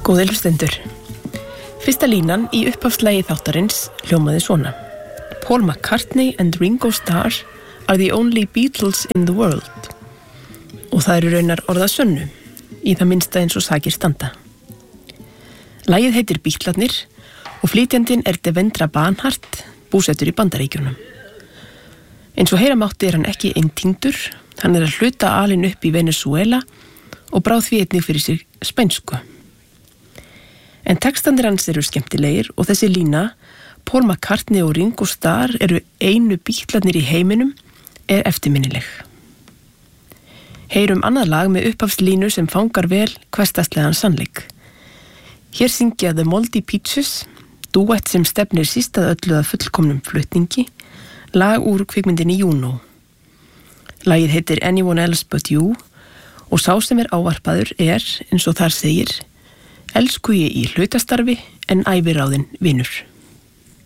Góðir hlustendur. Fyrsta línan í upphafslagi þáttarins hljómaði svona: Paul McCartney and Ringo Starr are the only Beatles in the world. Og það eru raunar orða sönnu, í það minnsta eins og sakir standa. Lagið heitir Bítlarnir og flytjandinn er Devendra Banhart, búsettur í Bandaríkjunum. Eins og heyra mátti er hann ekki eintíndur, hann er að hluta alinn upp í Venezuela og bráð því einnig fyrir sig spænsku. En textandir hans eru skemmtilegir og þessi lína, Paul McCartney og Ringo Starr eru einu Bítlarnir í heiminum, er eftirminnileg. Heyrum annað lag með upphafslínu sem fangar vel hversdagslegan sannleik. Hér syngja The Moldy Peaches, dúett sem stefnir síst að öllu að fullkomnum flutningi, lag úr kvikmyndinni Juno. Lagið heitir Anyone Else But You og sá sem er ávarpaður er, eins og þar segir, elsku ég í hlutastarfi en æviráðinn vinur.